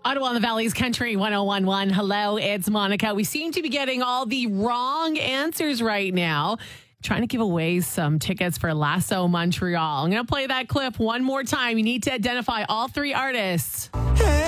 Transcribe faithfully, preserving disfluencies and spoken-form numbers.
Ottawa and the Valley's Country one oh one one. Hello, it's Monica. We seem to be getting all the wrong answers right now. Trying to give away some tickets for Lasso Montreal. I'm going to play that clip one more time. You need to identify all three artists.